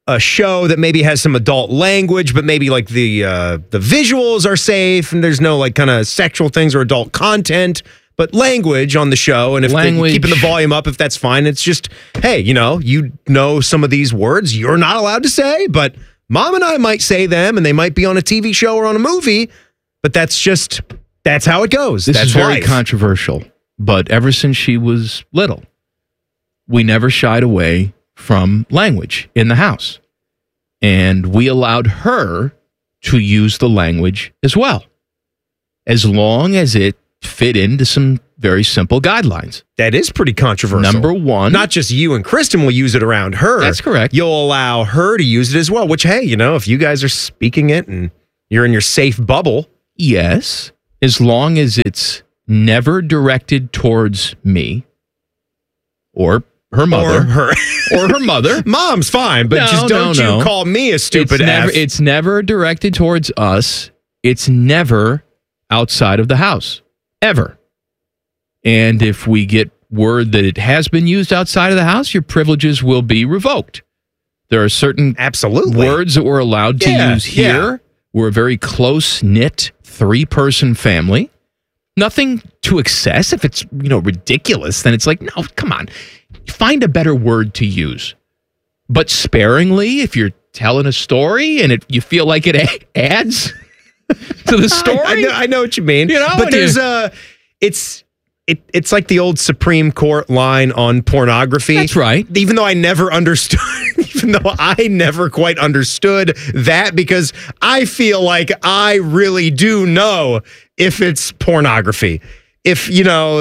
a show that maybe has some adult language, but maybe like the uh, the visuals are safe and there's no like kind of sexual things or adult content, but language on the show. And if they, keeping the volume up, if that's fine, it's just, hey, you know, you know some of these words you're not allowed to say, but mom and I might say them and they might be on a T V show or on a movie, but that's just, that's how it goes.
This
that's
is very
life.
controversial, but ever since she was little, we never shied away from language in the house. And we allowed her to use the language as well, as long as it fit into some very simple guidelines.
That is pretty controversial.
Number one.
Not just you and Kristen will use it around her.
That's correct.
You'll allow her to use it as well, which, hey, you know, if you guys are speaking it and you're in your safe bubble.
Yes, as long as it's never directed towards me or her mother.
Or her.
or her mother.
Mom's fine, but
No,
just don't
no, no.
you call me a stupid
it's never,
F.
it's never directed towards us. It's never outside of the house. Ever. And if we get word that it has been used outside of the house, your privileges will be revoked. There are certain
Absolutely.
words that we're allowed to
Yeah,
use here.
yeah.
We're a very close-knit three-person family. Nothing to excess. If it's, you know, ridiculous, then it's like, no, come on. Find a better word to use. But sparingly, if you're telling a story and it, you feel like it a- adds to the story.
I, I, know, I know what you mean.
You know,
but
and
there's
you-
a, it's, it, it's like the old Supreme Court line on pornography.
That's right.
Even though I never understood, even though I never quite understood that, because I feel like I really do know if it's pornography. If, you know,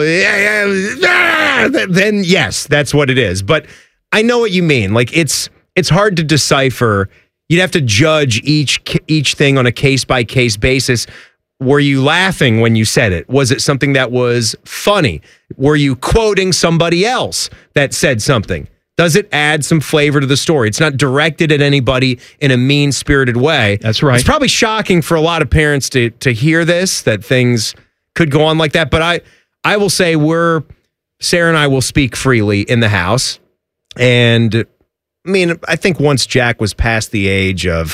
then yes, that's what it is. But I know what you mean. Like, it's it's hard to decipher. You'd have to judge each each thing on a case-by-case basis. Were you laughing when you said it? Was it something that was funny? Were you quoting somebody else that said something? Does it add some flavor to the story? It's not directed at anybody in a mean-spirited way.
That's right.
It's probably shocking for a lot of parents to to hear this, that things could go on like that. But I, I will say we're, Sarah and I will speak freely in the house. And I mean, I think once Jack was past the age of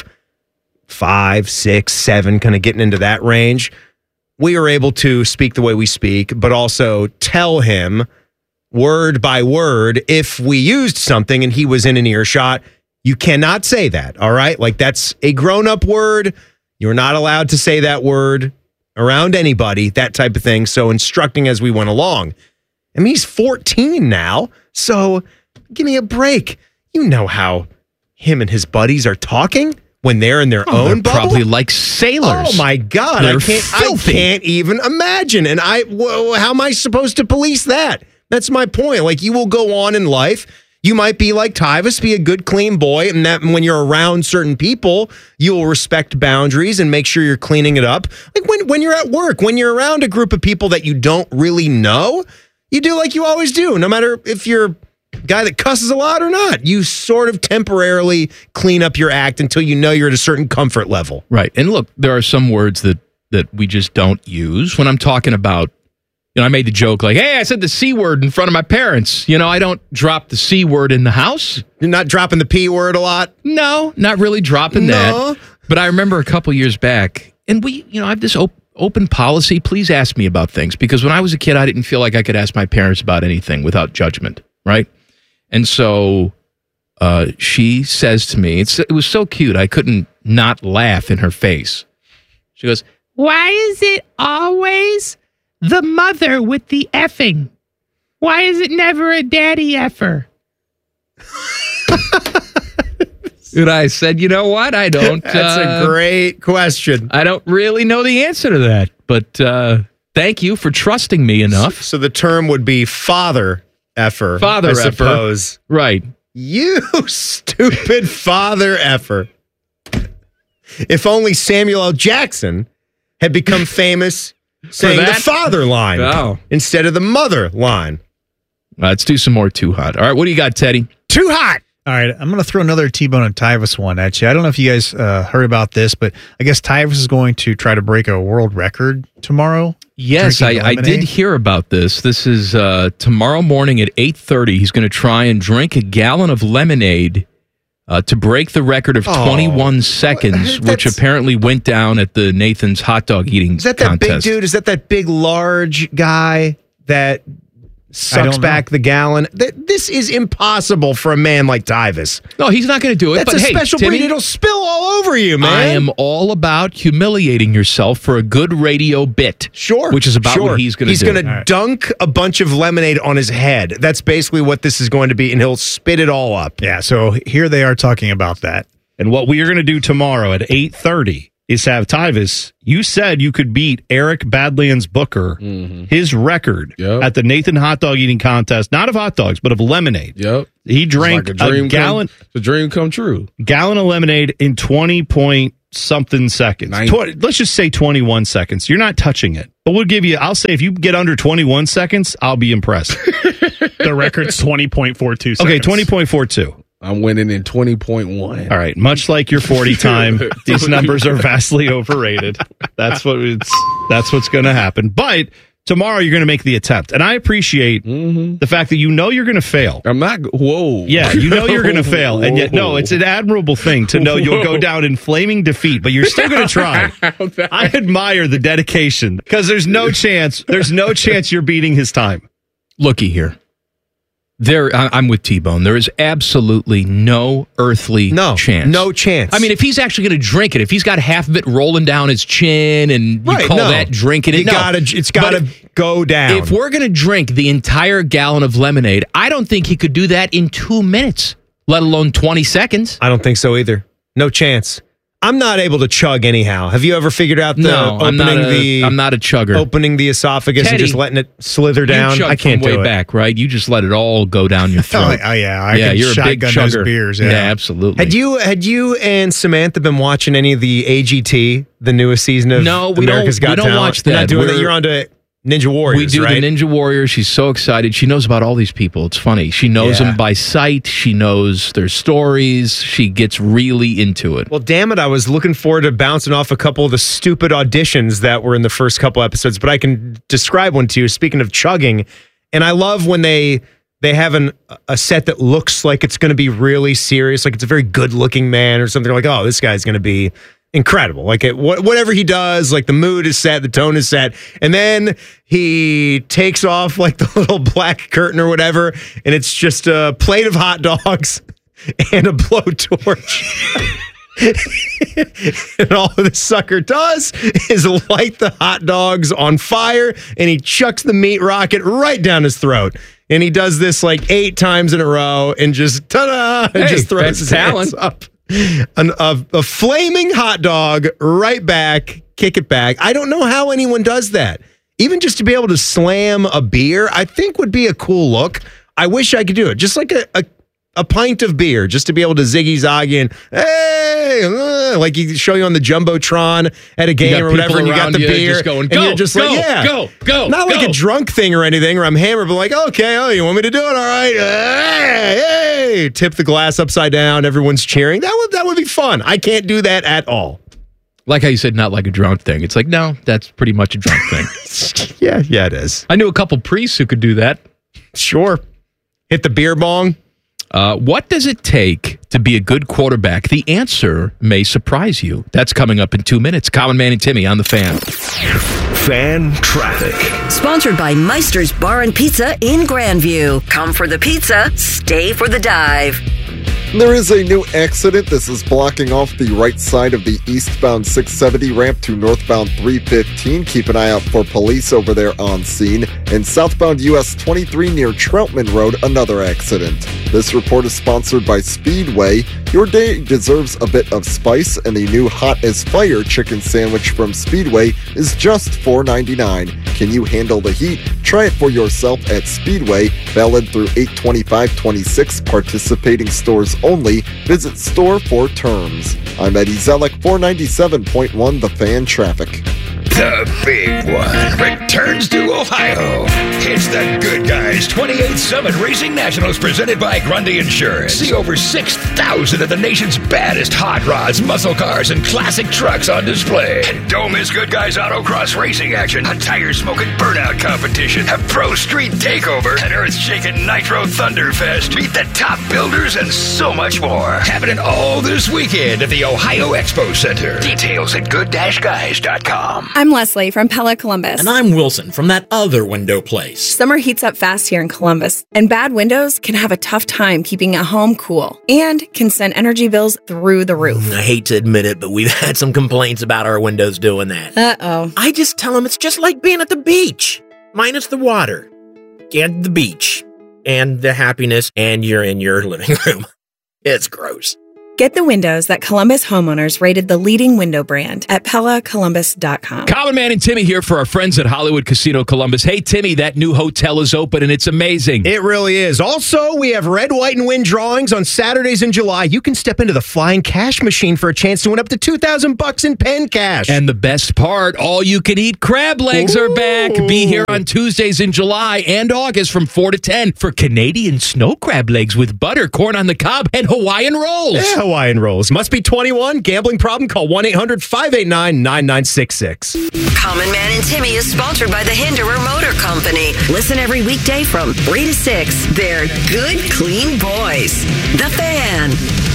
five, six, seven, kind of getting into that range, we were able to speak the way we speak, but also tell him word by word, if we used something and he was in an earshot, you cannot say that. All right. Like, that's a grown-up word. You're not allowed to say that word around anybody, that type of thing. So instructing as we went along. I mean, he's fourteen now. So give me a break. You know how him and his buddies are talking when they're in their
Oh,
own
they're
bubble?
probably like sailors.
Oh my God.
They're
I can't, I
filthy.
can't even imagine. And I, wh- how am I supposed to police that? That's my point. Like, you will go on in life. You might be like Tyvus, be a good, clean boy, and that when you're around certain people, you will respect boundaries and make sure you're cleaning it up. Like when, when you're at work, when you're around a group of people that you don't really know, you do like you always do, no matter if you're a guy that cusses a lot or not. You sort of temporarily clean up your act until you know you're at a certain comfort level.
Right. And look, there are some words that, that we just don't use. When I'm talking about, you know, I made the joke like, hey, I said the C word in front of my parents. You know, I don't drop the C word in the house.
You're not dropping the P word a lot?
No, not really dropping
No.
that. But I remember a couple years back, and we, you know, I have this op- open policy. Please ask me about things. Because when I was a kid, I didn't feel like I could ask my parents about anything without judgment. Right. And so uh, she says to me, it's, it was so cute. I couldn't not laugh in her face. She goes,
Why is it always the mother with the effing? Why is it never a daddy effer?
and I said, you know what? I don't.
That's
uh,
a great question.
I don't really know the answer to that. But uh, thank you for trusting me enough.
So the term would be father effer.
Father
I
effer.
suppose.
Right.
You stupid father effer. If only Samuel L. Jackson had become famous saying the
that?
father line
Oh.
instead of the mother line.
Let's do some more Too Hot. All right, what do you got, Teddy?
Too hot.
All right, I'm going to throw another T-Bone and Tyvus one at you. I don't know if you guys uh, heard about this, but I guess Tyvus is going to try to break a world record tomorrow.
Yes, I,
drinking
I did
lemonade.
hear about this. This is uh, tomorrow morning at eight thirty. He's going to try and drink a gallon of lemonade uh, to break the record of
Oh.
twenty-one seconds, which
That's-
apparently went down at the Nathan's hot dog eating
Is that that
contest.
big dude? Is that that big, large guy that sucks
don't know.
back the gallon? Th- This is impossible for a man like Tyvis.
No, he's not going to do it.
That's
but
a
hey,
special
Timmy,
breed. It'll spill all over you, man.
I am all about humiliating yourself for a good radio bit.
Sure.
Which is about
sure.
what he's going to
He's
do.
going to dunk a bunch of lemonade on his head. That's basically what this is going to be, and he'll spit it all up.
Yeah, so here they are talking about that. And what we are going to do tomorrow at eight thirty is have Tyvis, you said you could beat Eric Badlands Booker, his record at the Nathan hot dog eating contest, not of hot dogs, but of lemonade.
Yep.
He drank
It's like a dream
a gallon,
come, the dream come true.
gallon of lemonade in twenty point something seconds. twenty, let's just say twenty-one seconds. You're not touching it. But we'll give you, I'll say if you get under twenty-one seconds, I'll be impressed.
The record's twenty point four two seconds.
Okay, twenty point four two.
I'm winning in twenty point one.
All right, much like your forty time, these numbers are vastly overrated. That's what it's. That's what's going to happen. But tomorrow you're going to make the attempt, and I appreciate the fact that you know you're going to fail.
I'm not. Whoa.
Yeah, you know you're going to fail, and yet no, it's an admirable thing to know you'll go down in flaming defeat, but you're still going to try. I admire the dedication because there's no chance. There's no chance you're beating his time.
Looky here. There, I- I'm with T-Bone. There is absolutely no earthly
No,
chance.
no chance.
I mean, if he's actually going to drink it, if he's got half of it rolling down his chin, and you
Right,
call
no.
that drinking it,
You
no.
gotta- it's gotta
But
go down.
If we're going to drink the entire gallon of lemonade, I don't think he could do that in two minutes, let alone twenty seconds.
I don't think so either. No chance. I'm not able to chug anyhow. Have you ever figured out the
No, I'm
opening
not a-
the
I'm not a chugger.
opening the esophagus
Teddy,
and just letting it slither down?
You chug
I can't
from way
do it.
back, right? You just let it all go down your throat.
Oh, yeah, I
yeah,
can
you're a big
shotgun those
chugger.
beers, yeah.
absolutely.
Had you had you and Samantha been watching any of the A G T, the newest season of
No, we
America's
don't-
Got
we don't
Talent?
watch
You're
that.
not doing that.
We're-
You're on to Ninja Warriors.
We do
right?
the Ninja Warriors. She's so excited. She knows about all these people. It's funny. She knows
Yeah.
them by sight. She knows their stories. She gets really into it.
Well, damn it. I was looking forward to bouncing off a couple of the stupid auditions that were in the first couple episodes, but I can describe one to you. Speaking of chugging, and I love when they they have an, a set that looks like it's going to be really serious, like it's a very good looking man or something. Like, oh, this guy's going to be incredible. Like it, wh- whatever he does, like the mood is set, the tone is set, and then he takes off like the little black curtain or whatever, and it's just a plate of hot dogs and a blowtorch. And all this sucker does is light the hot dogs on fire, and he chucks the meat rocket right down his throat. And he does this like eight times in a row, and just ta-da, and
Hey,
just throws
that's
his
talent.
hands up. An, a, a flaming hot dog right back, kick it back. I don't know how anyone does that. Even just to be able to slam a beer, I think would be a cool look. I wish I could do it. Just like a, a, a pint of beer, just to be able to ziggy zaggy and hey, uh, like you show you on the Jumbotron at a game
got
or whatever,
people
and you got
around
the
you
beer.
just going,
and
"Go,
you're just
go,
like, yeah,
go, go,
Not like
go."
a drunk thing or anything, or I'm hammered, but like, okay, oh, you want me to do it? All right. Hey, hey. Tip the glass upside down. Everyone's cheering. That would, that would be fun. I can't do that at all.
Like how you said, not like a drunk thing. It's like, no, that's pretty much a drunk thing.
Yeah, yeah, it is.
I knew a couple priests who could do that.
Sure. Hit the beer bong.
Uh, what does it take to be a good quarterback? The answer may surprise you. That's coming up in two minutes. Common Man and Timmy on the Fan.
Fan traffic.
Sponsored by Meister's Bar and Pizza in Grandview. Come for the pizza, stay for the dive.
There is a new accident. This is blocking off the right side of the eastbound six seventy ramp to northbound three fifteen. Keep an eye out for police over there on scene. And southbound U S twenty-three near Troutman Road, another accident. This report is sponsored by Speedway. Your day deserves a bit of spice, and the new Hot as Fire chicken sandwich from Speedway is just four ninety-nine. Can you handle the heat? Try it for yourself at Speedway, valid through eight twenty-five twenty-six. Participating stores only. Visit store for terms. I'm Eddie Zellick, four ninety-seven point one The Fan Traffic.
The big one returns to Ohio. It's the Good Guys
Honda's twenty-eighth Summit Racing Nationals presented by Grundy Insurance. See over six thousand of the nation's baddest hot rods, muscle cars, and classic trucks on display. And don't miss Good Guys Autocross racing action, a tire-smoking burnout competition, a pro street takeover, an earth-shaking Nitro Thunderfest, meet the top builders, and so much more. Happening all this weekend at the Ohio Expo Center. Details at good dash guys dot com.
I'm Leslie from Pella Columbus.
And I'm Wilson from that other window place.
Summer heats up fast here in Columbus, and bad windows can have a tough time keeping a home cool and can send energy bills through the roof.
I hate to admit it, but we've had some complaints about our windows doing that.
Uh-oh.
I just tell them it's just like being at the beach, minus the water and the beach and the happiness, and you're in your living room. It's gross.
Get the windows that Columbus homeowners rated the leading window brand at Pella Columbus dot com.
Common Man and Timmy here for our friends at Hollywood Casino Columbus. Hey, Timmy, that new hotel is open and it's amazing.
It really is. Also, we have red, white, and win drawings on Saturdays in July. You can step into the flying cash machine for a chance to win up to two thousand bucks in pen cash.
And the best part, all you can eat crab legs Ooh. are back. Be here on Tuesdays in July and August from four to ten for Canadian snow crab legs with butter, corn on the cob, and Hawaiian rolls.
Yeah, Hawaiian rolls. Must be twenty-one. Gambling problem? Call one eight hundred five eight nine nine nine six six.
Common Man and Timmy is sponsored by the Hinderer Motor Company. Listen every weekday from three to six. They're good, clean boys. The Fan.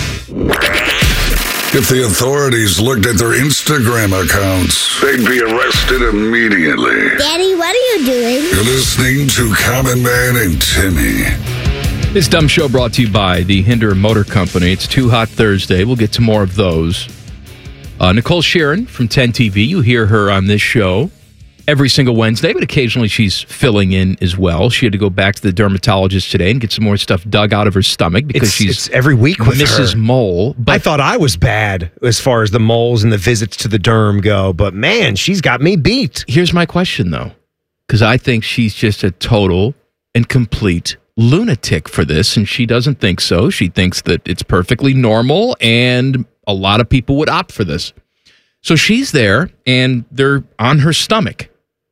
If the authorities looked at their Instagram accounts, they'd be arrested immediately.
Daddy, what are you doing?
You're listening to Common Man and Timmy.
This dumb show brought to you by the Hinderer Motor Company. It's Too Hot Thursday. We'll get to more of those. Uh, Nicole Sheeran from ten T V. You hear her on this show every single Wednesday, but occasionally she's filling in as well. She had to go back to the dermatologist today and get some more stuff dug out of her stomach because
it's,
she's
it's every week with
Missus
her.
Mole.
But I thought I was bad as far as the moles and the visits to the derm go, but man, she's got me beat.
Here's my question, though, because I think she's just a total and complete lunatic for this, and she doesn't think so. She thinks that it's perfectly normal, and a lot of people would opt for this. So she's there, and they're on her stomach.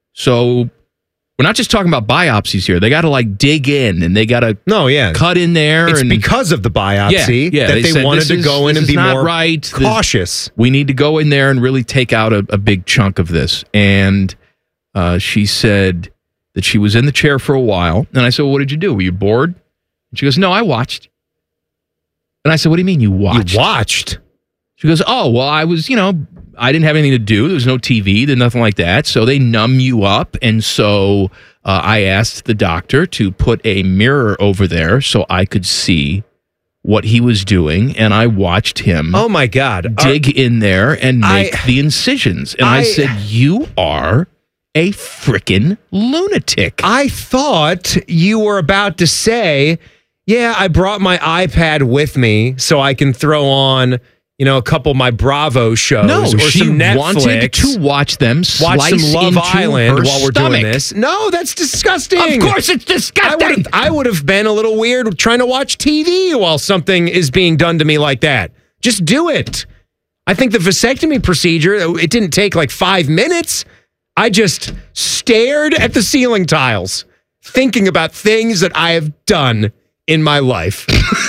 So we're not just talking about biopsies here. They got to like dig in, and they got to
no, yeah,
cut in there.
It's
and,
because of the biopsy
yeah, yeah,
that they,
they
wanted to
is,
go in and be more
right.
cautious.
This, we need to go in there and really take out a, a big chunk of this. And uh, she said that she was in the chair for a while. And I said, well, what did you do? Were you bored? And she goes, no, I watched. And I said, what do you mean you watched?
You watched?
She goes, oh, well, I was, you know, I didn't have anything to do. There was no T V. There's nothing like that. So they numb you up. And so uh, I asked the doctor to put a mirror over there so I could see what he was doing. And I watched him.
Oh, my God.
Dig
Are,
in there and make I, the incisions. And I, I said, you are a freaking lunatic.
I thought you were about to say, yeah, I brought my iPad with me so I can throw on, you know, a couple of my Bravo shows
no,
or
she
some Netflix.
wanted to watch them slice
watch some Love
into
Island
her
while we're
stomach.
doing this. No, that's disgusting.
Of course it's disgusting.
I would have been a little weird trying to watch T V while something is being done to me like that. Just do it. I think the vasectomy procedure, it didn't take like five minutes. I just stared at the ceiling tiles, thinking about things that I have done in my life.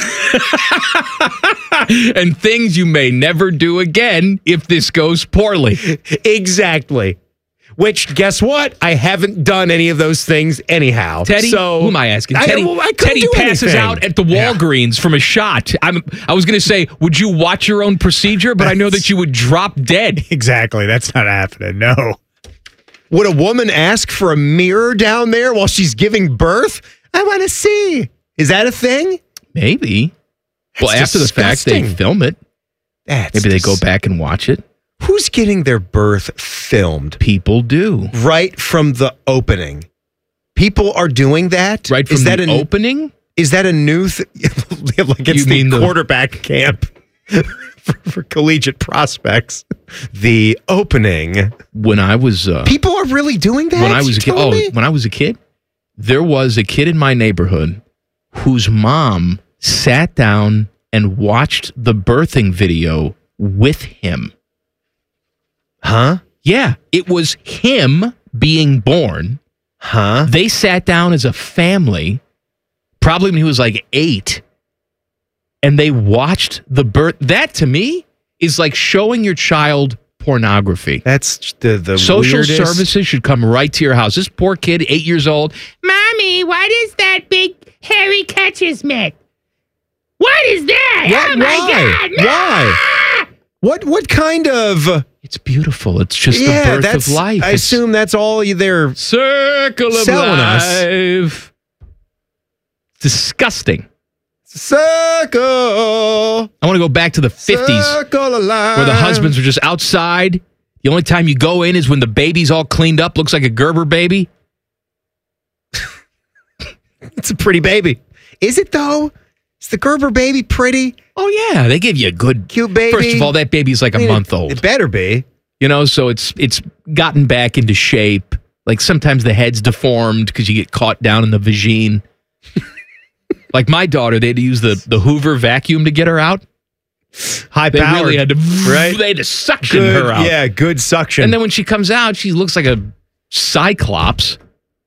And things you may never do again if this goes poorly.
Exactly. Which, guess what? I haven't done any of those things anyhow.
Teddy,
so,
who am I asking?
I,
Teddy,
well, I
Teddy passes
anything.
out at the Walgreens yeah. from a shot. I'm, I was going to say, would you watch your own procedure? But That's, I know that you would drop dead.
Exactly. That's not happening. No.
Would a woman ask for a mirror down there while she's giving birth? I want to see. Is that a thing?
Maybe.
That's
well, after
disgusting.
the fact, they film it.
That's
Maybe they
dis-
go back and watch it.
Who's getting their birth filmed?
People do.
Right from the opening. People are doing that?
Right from
is that
the
an,
opening?
Is that a new thing? Like it's
you
the
mean the
quarterback camp for, for collegiate prospects. The opening.
When I was... Uh,
People are really doing that?
When I was a kid. Oh, when I was a kid, there was a kid in my neighborhood whose mom sat down and watched the birthing video with him.
Huh?
Yeah. It was him being born.
Huh?
They sat down as a family, probably when he was like eight, and they watched the birth. That to me is like showing your child pornography.
That's the the
social
weirdest.
services should come right to your house. This poor kid, eight years old.
Mommy, what is that big hairy catcher's mitt? What is that?
What?
Oh my
Why?
God! No!
Why? What? What kind of?
It's beautiful. It's just
yeah,
the birth
that's,
of life.
I
It's
assume that's all they're
circle of
selling us.
life. Disgusting.
Circle.
I want to go back to the fifties
Circle of life.
where the husbands were just outside. The only time you go in is when the baby's all cleaned up, looks like a Gerber baby.
It's a pretty baby. Is it though? Is the Gerber baby pretty?
Oh yeah, they give you a good
cute baby.
First of all, that baby's like
I
a
mean,
month
it,
old.
It better be.
You know, so it's it's gotten back into shape. Like sometimes the head's deformed because you get caught down in the vagine. Like my daughter, they had to use the, the Hoover vacuum to get her out.
High
They
powered,
really had to,
right?
They had to suction
Good,
her out.
yeah, good suction.
And then when she comes out, she looks like a cyclops.